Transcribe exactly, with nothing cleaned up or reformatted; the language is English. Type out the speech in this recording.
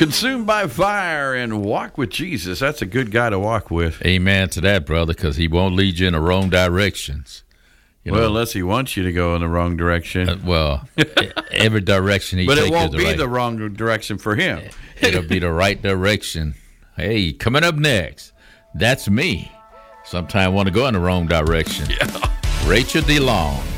Consumed by Fire and Walk with Jesus. That's a good guy to walk with. Amen to that, brother, because he won't lead you in the wrong directions. You well, know? unless he wants you to go in the wrong direction. Uh, well, every direction he but takes it won't is the be right. the wrong direction for him. It'll be the right direction. Hey, coming up next, that's me. Sometimes I want to go in the wrong direction. Yeah. Rachel DeLong.